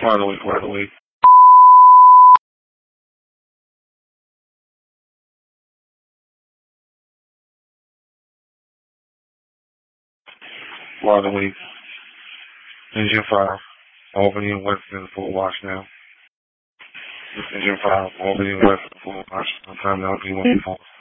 Word of the week, word of the week. Word of the week. Engine 5. Albany and Weston full wash now. Engine 5. Albany and Weston full wash. I'm coming out P1 before.